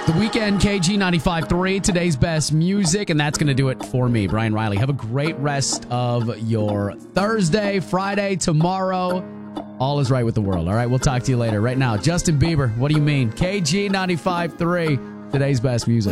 The Weekend, KG 95.3, today's best music, and that's going to do it for me, Brian Riley. Have a great rest of your Thursday, Friday, tomorrow. All is right with the world. All right, we'll talk to you later. Right now, Justin Bieber, what do you mean? KG 95.3, today's best music.